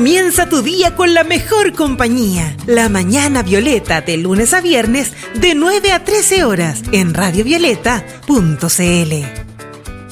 Comienza tu día con la mejor compañía. La Mañana Violeta, de lunes a viernes, de 9 a 13 horas, en radiovioleta.cl.